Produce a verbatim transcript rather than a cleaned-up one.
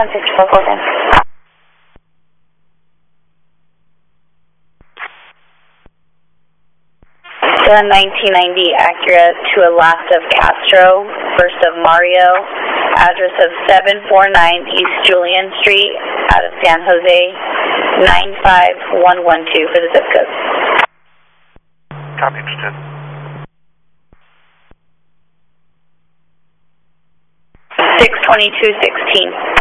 one six four four ten. The nineteen ninety Acura to Alasta of Castro, first of Mario, address of seven four nine East Julian Street, out of San Jose, nine five one one two for the zip code. Copy, understood. six twenty-two sixteen.